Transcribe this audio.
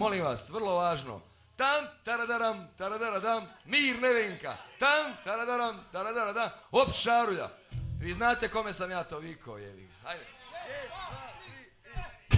molim vas, vrlo važno. Tam, taradaram, taradaradam, Mir Nevenka. Tam, taradaram, taradaradam, op šarulja. Vi znate kome sam ja to vikao, jevi. Hajde. 1, 2, 3.